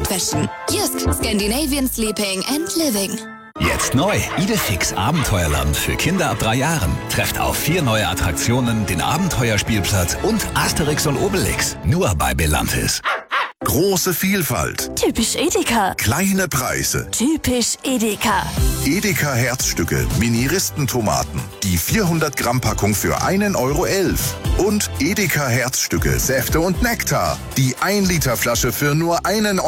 Bettwäschen. Jysk, Scandinavian Sleeping and Living. Jetzt neu, Idefix Abenteuerland für Kinder ab 3 Jahren. Trefft auf 4 neue Attraktionen, den Abenteuerspielplatz und Asterix und Obelix. Nur bei Belantis. Große Vielfalt. Typisch Edeka. Kleine Preise. Typisch Edeka. Edeka Herzstücke, Mini-Ristentomaten. Die 400 Gramm Packung für 1,11 €. Und Edeka Herzstücke, Säfte und Nektar. Die 1 Liter Flasche für nur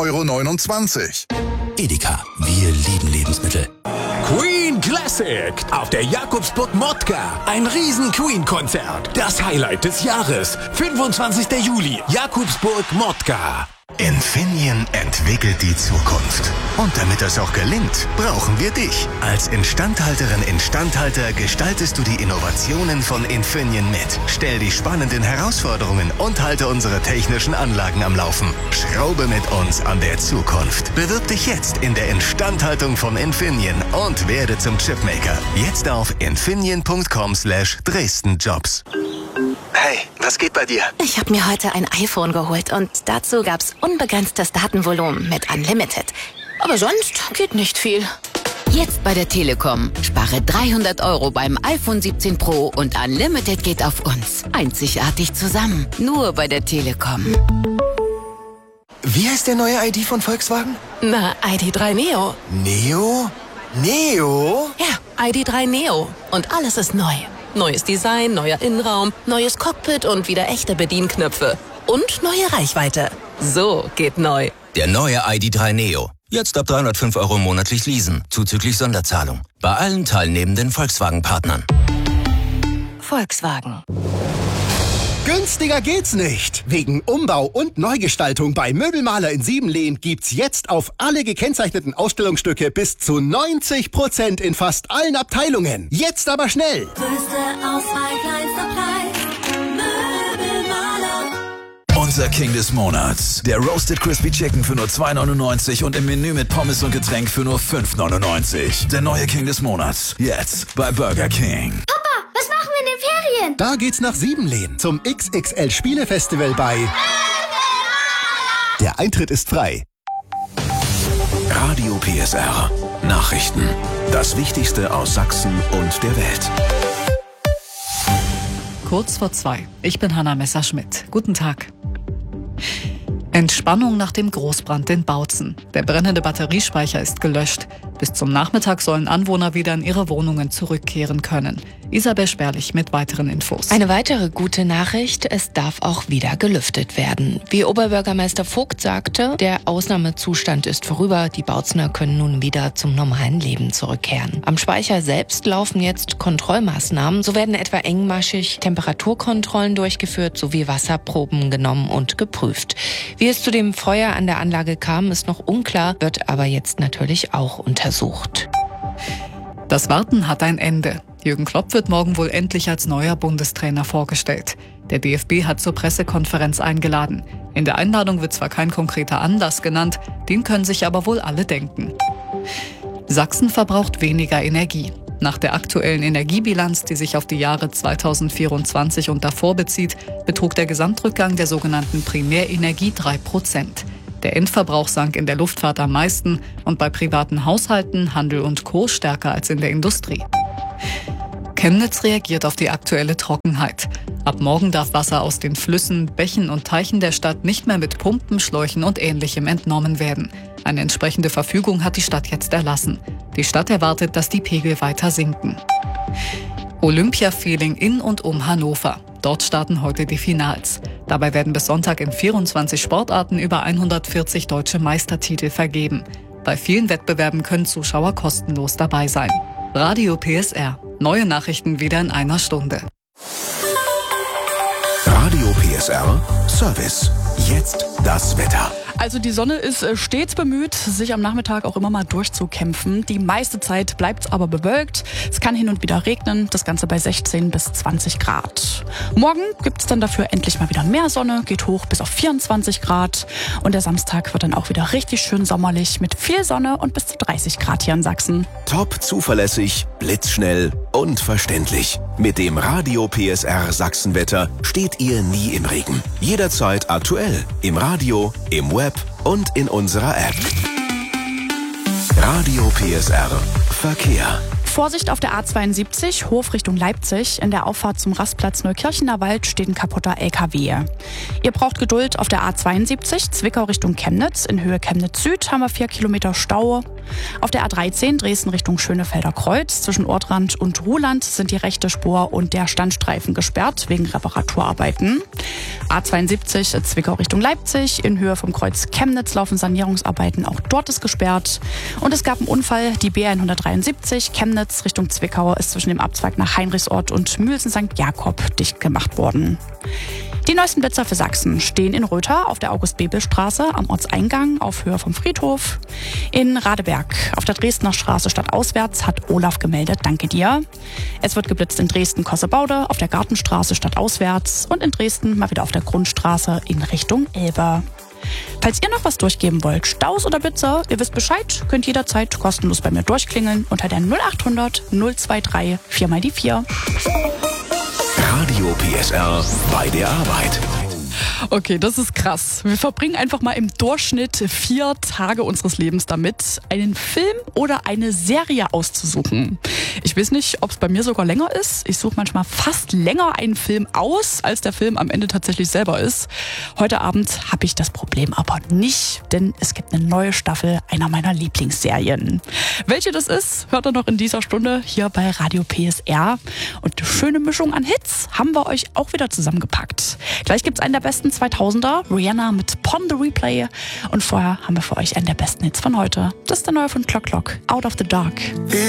1,29 €. Edeka, wir lieben Lebensmittel. Queen Classic auf der Jakobsburg Modka. Ein riesen Queen-Konzert. Das Highlight des Jahres. 25. Juli, Jakobsburg Modka. Infineon entwickelt die Zukunft. Und damit das auch gelingt, brauchen wir dich. Als Instandhalterin/Instandhalter gestaltest du die Innovationen von Infineon mit. Stell die spannenden Herausforderungen und halte unsere technischen Anlagen am Laufen. Schraube mit uns an der Zukunft. Bewirb dich jetzt in der Instandhaltung von Infineon und werde zum Chipmaker. Jetzt auf infineon.com/DresdenJobs. Hey, was geht bei dir? Ich habe mir heute ein iPhone geholt und dazu gab's unbegrenztes Datenvolumen mit Unlimited. Aber sonst geht nicht viel. Jetzt bei der Telekom. Spare 300 € beim iPhone 17 Pro und Unlimited geht auf uns. Einzigartig zusammen. Nur bei der Telekom. Wie heißt der neue ID von Volkswagen? Na, ID.3 Neo. Neo? Neo? Ja, ID.3 Neo. Und alles ist neu. Neues Design, neuer Innenraum, neues Cockpit und wieder echte Bedienknöpfe. Und neue Reichweite. So geht neu. Der neue ID.3 Neo. Jetzt ab 305 € monatlich leasen, zuzüglich Sonderzahlung. Bei allen teilnehmenden Volkswagen-Partnern. Volkswagen. Günstiger geht's nicht. Wegen Umbau und Neugestaltung bei Möbelmaler in Siebenlehn gibt's jetzt auf alle gekennzeichneten Ausstellungsstücke bis zu 90% in fast allen Abteilungen. Jetzt aber schnell. Größte Auswahl, kleinster Preis. Möbelmaler. Unser King des Monats. Der Roasted Crispy Chicken für nur 2,99 € und im Menü mit Pommes und Getränk für nur 5,99 €. Der neue King des Monats. Jetzt bei Burger King. Papa, was machen wir in den Ferien? Da geht's nach Siebenlehn zum XXL Spielefestival bei Der Eintritt ist frei. Radio PSR. Nachrichten. Das Wichtigste aus Sachsen und der Welt. Kurz vor 2. Ich bin Hanna Messerschmidt. Guten Tag. Entspannung nach dem Großbrand in Bautzen. Der brennende Batteriespeicher ist gelöscht. Bis zum Nachmittag sollen Anwohner wieder in ihre Wohnungen zurückkehren können. Isabel Sperlich mit weiteren Infos. Eine weitere gute Nachricht, es darf auch wieder gelüftet werden. Wie Oberbürgermeister Vogt sagte, der Ausnahmezustand ist vorüber. Die Bautzener können nun wieder zum normalen Leben zurückkehren. Am Speicher selbst laufen jetzt Kontrollmaßnahmen. So werden etwa engmaschig Temperaturkontrollen durchgeführt sowie Wasserproben genommen und geprüft. Wie es zu dem Feuer an der Anlage kam, ist noch unklar, wird aber jetzt natürlich auch untersucht. Das Warten hat ein Ende. Jürgen Klopp wird morgen wohl endlich als neuer Bundestrainer vorgestellt. Der DFB hat zur Pressekonferenz eingeladen. In der Einladung wird zwar kein konkreter Anlass genannt, den können sich aber wohl alle denken. Sachsen verbraucht weniger Energie. Nach der aktuellen Energiebilanz, die sich auf die Jahre 2024 und davor bezieht, betrug der Gesamtrückgang der sogenannten Primärenergie 3%. Der Endverbrauch sank in der Luftfahrt am meisten und bei privaten Haushalten, Handel und Co. stärker als in der Industrie. Chemnitz reagiert auf die aktuelle Trockenheit. Ab morgen darf Wasser aus den Flüssen, Bächen und Teichen der Stadt nicht mehr mit Pumpen, Schläuchen und Ähnlichem entnommen werden. Eine entsprechende Verfügung hat die Stadt jetzt erlassen. Die Stadt erwartet, dass die Pegel weiter sinken. Olympia-Feeling in und um Hannover. Dort starten heute die Finals. Dabei werden bis Sonntag in 24 Sportarten über 140 deutsche Meistertitel vergeben. Bei vielen Wettbewerben können Zuschauer kostenlos dabei sein. Radio PSR. Neue Nachrichten wieder in einer Stunde. Radio PSR Service. Jetzt das Wetter. Also die Sonne ist stets bemüht, sich am Nachmittag auch immer mal durchzukämpfen. Die meiste Zeit bleibt es aber bewölkt. Es kann hin und wieder regnen, das Ganze bei 16 bis 20 Grad. Morgen gibt es dann dafür endlich mal wieder mehr Sonne, geht hoch bis auf 24 Grad. Und der Samstag wird dann auch wieder richtig schön sommerlich mit viel Sonne und bis zu 30 Grad hier in Sachsen. Top zuverlässig, blitzschnell und verständlich. Mit dem Radio PSR Sachsenwetter steht ihr nie im Regen. Jederzeit aktuell im Radio Radio, im Web und in unserer App. Radio PSR Verkehr. Vorsicht auf der A72, Hof Richtung Leipzig. In der Auffahrt zum Rastplatz Neukirchener Wald steht ein kaputter LKW. Ihr braucht Geduld auf der A72, Zwickau Richtung Chemnitz. In Höhe Chemnitz Süd haben wir 4 Kilometer Stau. Auf der A13 Dresden Richtung Schönefelder Kreuz. Zwischen Ortrand und Ruhland sind die rechte Spur und der Standstreifen gesperrt wegen Reparaturarbeiten. A72 Zwickau Richtung Leipzig. In Höhe vom Kreuz Chemnitz laufen Sanierungsarbeiten. Auch dort ist gesperrt. Und es gab einen Unfall. Die B173 Chemnitz Richtung Zwickau ist zwischen dem Abzweig nach Heinrichsort und Mühlsen St. Jakob dicht gemacht worden. Die neuesten Blitzer für Sachsen stehen in Röther auf der August-Bebel-Straße am Ortseingang auf Höhe vom Friedhof. In Radeberg auf der Dresdner Straße stadtauswärts hat Olaf gemeldet, danke dir. Es wird geblitzt in Dresden-Kossebaude auf der Gartenstraße stadtauswärts und in Dresden mal wieder auf der Grundstraße in Richtung Elbe. Falls ihr noch was durchgeben wollt, Staus oder Blitzer, ihr wisst Bescheid, könnt jederzeit kostenlos bei mir durchklingeln unter der 0800 023 4x4. Radio PSR bei der Arbeit. Okay, das ist krass. Wir verbringen einfach mal im Durchschnitt 4 Tage unseres Lebens damit, einen Film oder eine Serie auszusuchen. Ich weiß nicht, ob es bei mir sogar länger ist. Ich suche manchmal fast länger einen Film aus, als der Film am Ende tatsächlich selber ist. Heute Abend habe ich das Problem aber nicht, denn es gibt eine neue Staffel einer meiner Lieblingsserien. Welche das ist, hört ihr noch in dieser Stunde hier bei Radio PSR. Und eine schöne Mischung an Hits haben wir euch auch wieder zusammengepackt. Gleich gibt es einen der besten 2000er, Rihanna mit Pon the Replay. Und vorher haben wir für euch einen der besten Hits von heute. Das ist der neue von Clock Clock, Out of the Dark.